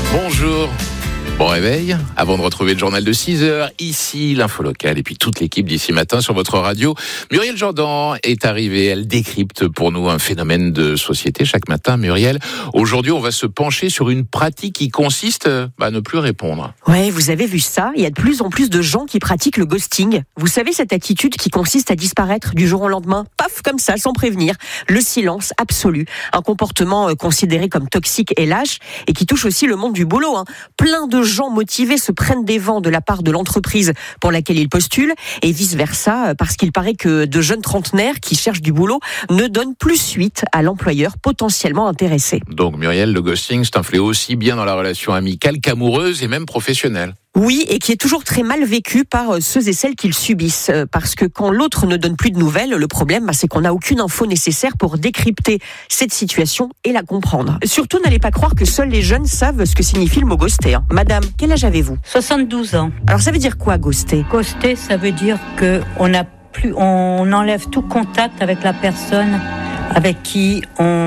Bonjour. Bon réveil, avant de retrouver le journal de 6h, ici l'info locale et puis toute l'équipe d'ici matin sur votre radio. Muriel Jourdan est arrivée, elle décrypte pour nous un phénomène de société chaque matin. Muriel, aujourd'hui on va se pencher sur une pratique qui consiste à ne plus répondre. Ouais, vous avez vu ça, il y a de plus en plus de gens qui pratiquent le ghosting. Vous savez cette attitude qui consiste à disparaître du jour au lendemain, paf comme ça, sans prévenir. Le silence absolu, un comportement considéré comme toxique et lâche et qui touche aussi le monde du boulot. Plein de gens motivés se prennent des vents de la part de l'entreprise pour laquelle ils postulent et vice-versa, parce qu'il paraît que de jeunes trentenaires qui cherchent du boulot ne donnent plus suite à l'employeur potentiellement intéressé. Donc Muriel, le ghosting, c'est un fléau aussi bien dans la relation amicale qu'amoureuse et même professionnelle. Oui, et qui est toujours très mal vécu par ceux et celles qui le subissent. Parce que quand l'autre ne donne plus de nouvelles, le problème, c'est qu'on n'a aucune info nécessaire pour décrypter cette situation et la comprendre. Surtout, n'allez pas croire que seuls les jeunes savent ce que signifie le mot ghoster. Madame, quel âge avez-vous ? 72 ans. Alors, ça veut dire quoi, ghoster ? Ghoster, ça veut dire on enlève tout contact avec la personne avec qui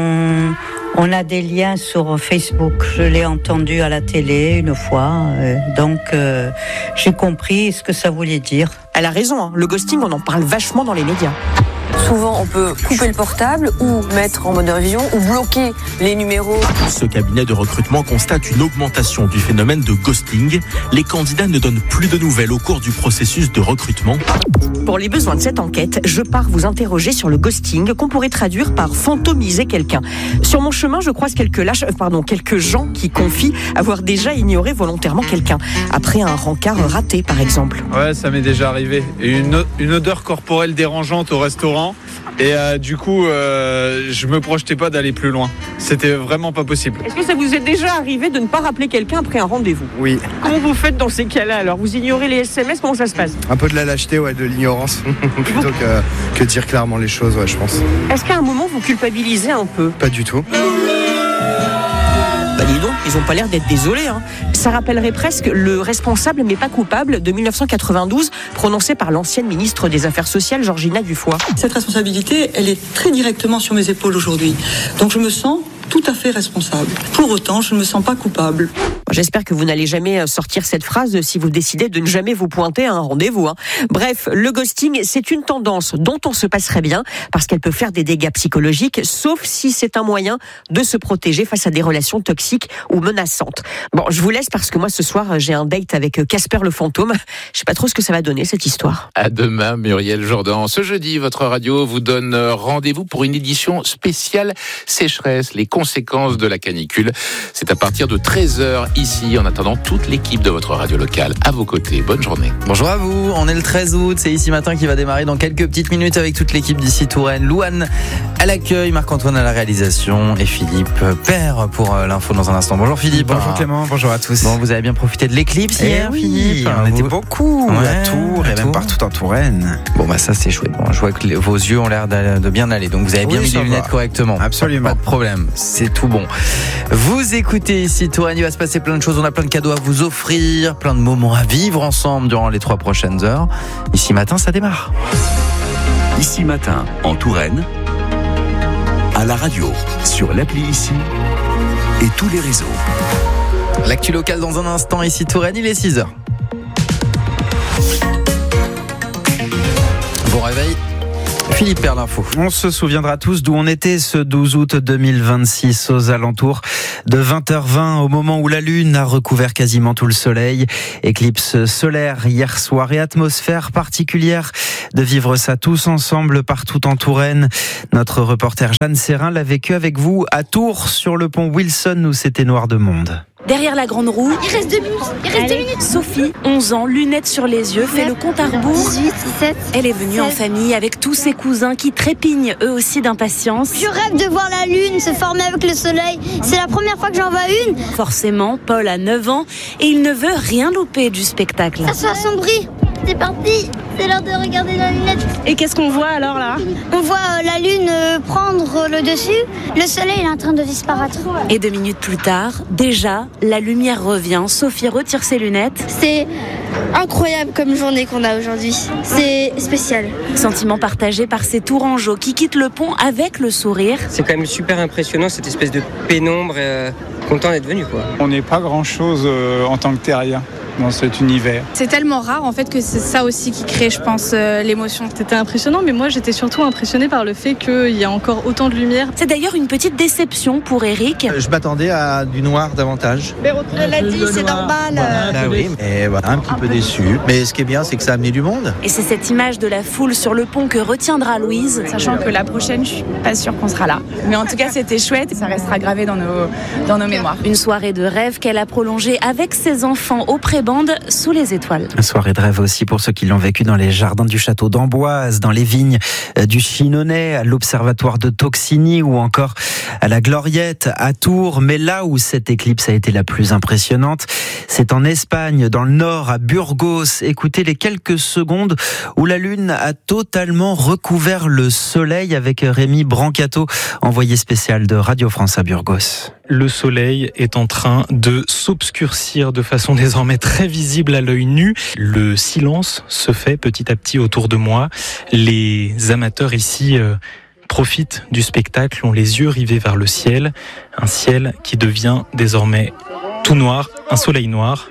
on a des liens sur Facebook. Je l'ai entendu à la télé une fois, donc j'ai compris ce que ça voulait dire. Elle a raison, le ghosting, on en parle vachement dans les médias. Souvent, on peut couper le portable ou mettre en mode révision ou bloquer les numéros. Ce cabinet de recrutement constate une augmentation du phénomène de ghosting. Les candidats ne donnent plus de nouvelles au cours du processus de recrutement. Pour les besoins de cette enquête, je pars vous interroger sur le ghosting, qu'on pourrait traduire par fantomiser quelqu'un. Sur mon chemin, je croise quelques gens qui confient avoir déjà ignoré volontairement quelqu'un, après un rencard raté, par exemple. Ouais, ça m'est déjà arrivé. Une odeur corporelle dérangeante au restaurant. Et du coup, je me projetais pas d'aller plus loin. C'était vraiment pas possible. Est-ce que ça vous est déjà arrivé de ne pas rappeler quelqu'un après un rendez-vous ? Oui. Comment vous faites dans ces cas-là alors ? Vous ignorez les SMS ? Comment ça se passe ? Un peu de la lâcheté, de l'ignorance, plutôt que dire clairement les choses, je pense. Est-ce qu'à un moment vous culpabilisez un peu ? Pas du tout. Dis donc, ils n'ont pas l'air d'être désolés. Ça rappellerait presque le responsable mais pas coupable de 1992, prononcé par l'ancienne ministre des Affaires sociales, Georgina Dufoy. Cette responsabilité, elle est très directement sur mes épaules aujourd'hui. Donc je me sens tout à fait responsable. Pour autant, je ne me sens pas coupable. J'espère que vous n'allez jamais sortir cette phrase si vous décidez de ne jamais vous pointer à un rendez-vous. Bref, le ghosting, c'est une tendance dont on se passerait bien parce qu'elle peut faire des dégâts psychologiques, sauf si c'est un moyen de se protéger face à des relations toxiques ou menaçantes. Bon, je vous laisse parce que moi, ce soir, j'ai un date avec Casper le fantôme. Je sais pas trop ce que ça va donner, cette histoire. À demain, Muriel Jourdan. Ce jeudi, votre radio vous donne rendez-vous pour une édition spéciale sécheresse, les conséquences de la canicule. C'est à partir de 13h ici, en attendant toute l'équipe de votre radio locale à vos côtés. Bonne journée. Bonjour à vous, on est le 13 août, c'est Ici Matin qui va démarrer dans quelques petites minutes avec toute l'équipe d'ici Touraine. Louane à l'accueil, Marc-Antoine à la réalisation et Philippe Père pour l'info dans un instant. Bonjour Philippe. Bonjour Clément, bonjour à tous. Bon, vous avez bien profité de l'éclipse hier, Philippe. On était beaucoup à Tours et même partout en Touraine. Bon bah ça c'est chouette. Bon, je vois que vos yeux ont l'air de bien aller, donc vous avez bien mis les lunettes correctement. Absolument. Pas de problème, c'est tout bon. Vous écoutez Ici Touraine, il va se passer plein de choses, on a plein de cadeaux à vous offrir, plein de moments à vivre ensemble durant les 3 prochaines heures. Ici Matin, ça démarre. Ici Matin, en Touraine, à la radio, sur l'appli Ici et tous les réseaux. L'actu locale dans un instant, Ici Touraine, il est 6h. Bon réveil. Philippe Père, l'info. On se souviendra tous d'où on était ce 12 août 2026 aux alentours de 20h20 au moment où la Lune a recouvert quasiment tout le soleil. Éclipse solaire hier soir et atmosphère particulière de vivre ça tous ensemble partout en Touraine. Notre reporter Jeanne Serrin l'a vécu avec vous à Tours sur le pont Wilson où c'était noir de monde. Derrière la grande roue, il reste 2 minutes. Sophie, 11 ans, lunettes sur les yeux, fait le compte à rebours. 18, 17, Elle est venue 16. en famille avec tous ses cousins qui trépignent eux aussi d'impatience. Je rêve de voir la lune se former avec le soleil. C'est la première fois que j'en vois une. Forcément, Paul a 9 ans et il ne veut rien louper du spectacle. Ça soit assombri. C'est parti. c'est l'heure de regarder la lunette. Et qu'est-ce qu'on voit alors là? On voit la lune prendre le dessus. Le soleil est en train de disparaître. Et 2 minutes plus tard, déjà, la lumière revient. Sophie retire ses lunettes. C'est incroyable comme journée qu'on a aujourd'hui. C'est spécial. Sentiment partagé par ces Tourangeaux qui quittent le pont avec le sourire. C'est quand même super impressionnant cette espèce de pénombre. Content d'être venu quoi. On n'est pas grand-chose en tant que terrien dans cet univers. C'est tellement rare en fait que c'est ça aussi qui crée, je pense, l'émotion. C'était impressionnant, mais moi j'étais surtout impressionnée par le fait qu'il y a encore autant de lumière. C'est d'ailleurs une petite déception pour Eric. Je m'attendais à du noir davantage. Elle l'a dit, c'est normal. Bah oui, et voilà, un petit peu déçu. Mais ce qui est bien, c'est que ça a amené du monde. Et c'est cette image de la foule sur le pont que retiendra Louise. Sachant que la prochaine, je suis pas sûre qu'on sera là. Mais en tout cas, c'était chouette et ça restera gravé dans nos mémoires. Une soirée de rêve qu'elle a prolongée avec ses enfants au prébande sous les étoiles. Une soirée de rêve aussi pour ceux qui l'ont vécu dans les jardins du château d'Amboise, dans les vignes du Chinonais, à l'observatoire de Toxigny ou encore à la Gloriette à Tours. Mais là où cette éclipse a été la plus impressionnante, c'est en Espagne, dans le nord, à Burgos. Écoutez les quelques secondes où la lune a totalement recouvert le soleil avec Rémi Brancato, envoyé spécial de Radio France à Burgos. Le soleil est en train de s'obscurcir de façon désormais très visible à l'œil nu. Le silence se fait petit à petit autour de moi. Les amateurs ici profitent du spectacle, ont les yeux rivés vers le ciel. Un ciel qui devient désormais tout noir, un soleil noir.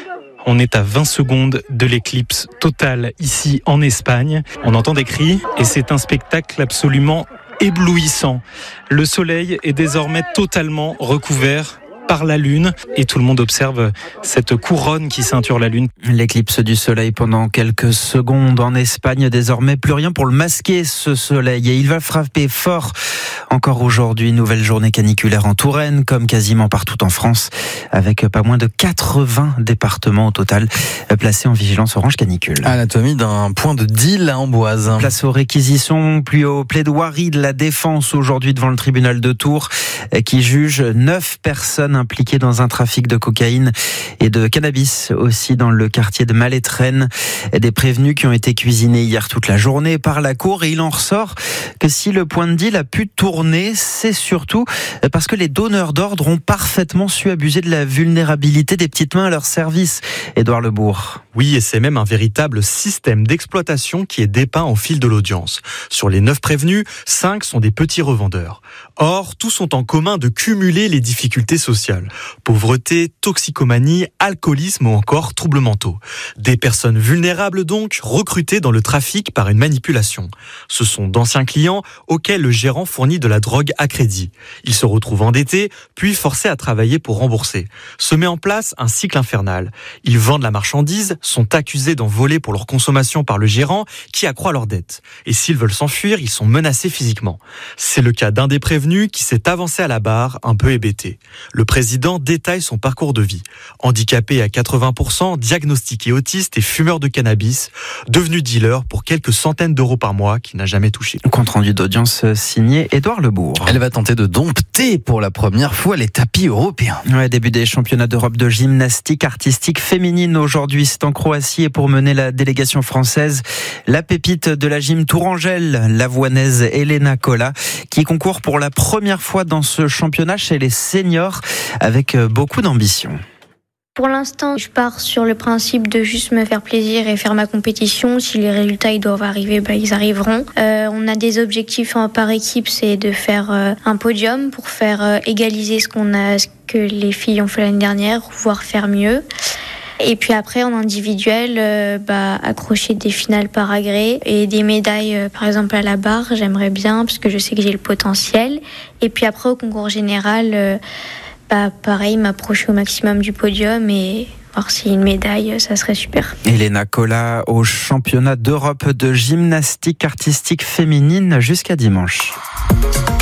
On est à 20 secondes de l'éclipse totale ici en Espagne. On entend des cris et c'est un spectacle absolument éblouissant. Le soleil est désormais totalement recouvert par la lune et tout le monde observe cette couronne qui ceinture la lune. L'éclipse du soleil pendant quelques secondes en Espagne, désormais plus rien pour le masquer ce soleil et il va frapper fort encore aujourd'hui. Nouvelle journée caniculaire en Touraine comme quasiment partout en France avec pas moins de 80 départements au total placés en vigilance orange canicule. Anatomie d'un point de deal à Amboise. Place aux réquisitions puis aux plaidoiries de la défense aujourd'hui devant le tribunal de Tours qui juge 9 personnes impliquées dans un trafic de cocaïne et de cannabis aussi dans le quartier de Malétraine. Des prévenus qui ont été cuisinés hier toute la journée par la cour et il en ressort que si le point de deal a pu tourner, c'est surtout parce que les donneurs d'ordre ont parfaitement su abuser de la vulnérabilité des petites mains à leur service. Édouard Lebourg. Oui, et c'est même un véritable système d'exploitation qui est dépeint au fil de l'audience. Sur les 9 prévenus, 5 sont des petits revendeurs. Or, tous ont en commun de cumuler les difficultés sociales. Pauvreté, toxicomanie, alcoolisme ou encore troubles mentaux. Des personnes vulnérables donc, recrutées dans le trafic par une manipulation. Ce sont d'anciens clients auxquels le gérant fournit de la drogue à crédit. Ils se retrouvent endettés, puis forcés à travailler pour rembourser. Se met en place un cycle infernal. Ils vendent la marchandise, sont accusés d'en voler pour leur consommation par le gérant qui accroît leurs dettes. Et s'ils veulent s'enfuir, ils sont menacés physiquement. C'est le cas d'un des prévenus qui s'est avancé à la barre, un peu hébété. Le président détaille son parcours de vie. Handicapé à 80%, diagnostiqué autiste et fumeur de cannabis, devenu dealer pour quelques centaines d'euros par mois qu'il n'a jamais touché. Compte rendu d'audience signé Édouard Lebourg. Elle va tenter de dompter pour la première fois les tapis européens. Ouais, début des championnats d'Europe de gymnastique artistique féminine aujourd'hui. C'est en Croatie et pour mener la délégation française, la pépite de la gym tourangelle, l'avoinaise Elena Kola, qui concourt pour la première fois dans ce championnat chez les seniors avec beaucoup d'ambition. Pour l'instant, je pars sur le principe de juste me faire plaisir et faire ma compétition. Si les résultats ils doivent arriver, ils arriveront. On a des objectifs par équipe, c'est de faire un podium pour faire égaliser ce que les filles ont fait l'année dernière, voire faire mieux. Et puis après, en individuel, accrocher des finales par agrès et des médailles, par exemple à la barre, j'aimerais bien parce que je sais que j'ai le potentiel. Et puis après, au concours général, pareil, m'approcher au maximum du podium et voir si une médaille, ça serait super. Elena Kola au championnat d'Europe de gymnastique artistique féminine jusqu'à dimanche.